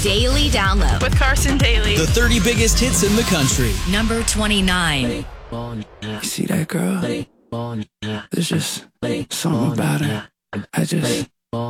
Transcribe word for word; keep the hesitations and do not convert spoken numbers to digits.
Daily Download with Carson Daly. The thirty biggest hits in the country. Number twenty-nine. You see that girl? There's just something about her. I just